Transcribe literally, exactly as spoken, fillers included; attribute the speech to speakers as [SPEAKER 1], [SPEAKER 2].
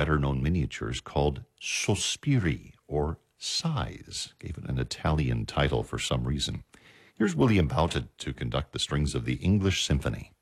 [SPEAKER 1] better-known miniatures called Sospiri, or Sighs. Gave it an Italian title for some reason. Here's William Boughton to conduct the strings of the English Symphony.